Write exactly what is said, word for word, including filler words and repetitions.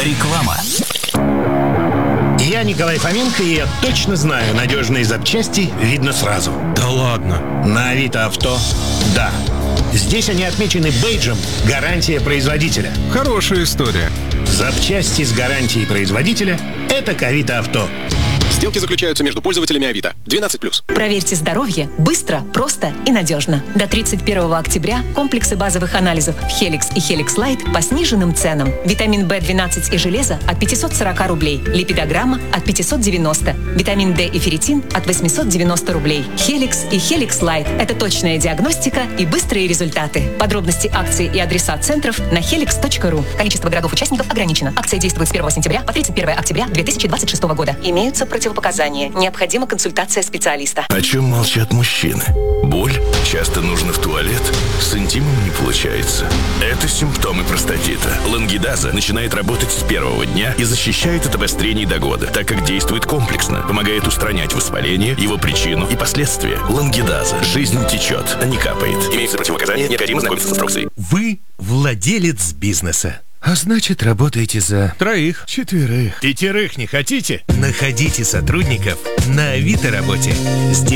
Реклама. Я Николай Фоменко, и я точно знаю, надежные запчасти видно сразу. Да ладно? На Авито Авто – да. Здесь они отмечены бейджем «Гарантия производителя». Хорошая история. Запчасти с гарантией производителя – это к Авито Авто. Сделки заключаются между пользователями Авито. двенадцать плюс. Проверьте здоровье быстро, просто и надежно. До тридцать первого октября комплексы базовых анализов Helix и Helix Light по сниженным ценам. Витамин бэ двенадцать и железо от пятьсот сорок рублей. Липидограмма от пятьсот девяносто. Витамин D и ферритин от восемьсот девяносто рублей. Helix и Helix Light – это точная диагностика и быстрые результаты. Подробности акций и адреса центров на helix точка ру. Количество городов-участников ограничено. Акция действует с первого сентября по тридцать первое октября две тысячи двадцать шестого года. Имеются противопоказания. Необходима консультация специалиста. О чем молчат мужчины? Боль? Часто нужно в туалет? С интимом не получается. Это симптомы простатита. Лангидаза начинает работать с первого дня и защищает от обострений до года, так как действует комплексно, помогает устранять воспаление, его причину и последствия. Лангидаза. Жизнь течет, а не капает. Имеются противопоказания, необходимо знакомиться с инструкцией. Вы владелец бизнеса. А значит, работаете за Троих. четверых. Пятерых не хотите? Находите сотрудников на Авито работе. Здесь